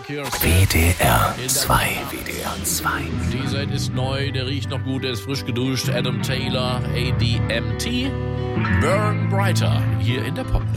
WDR 2. WDR 2. Die Seite ist neu, der riecht noch gut, der ist frisch geduscht. Adam Taylor, ADMT, Burn Brighter, hier in der Pop.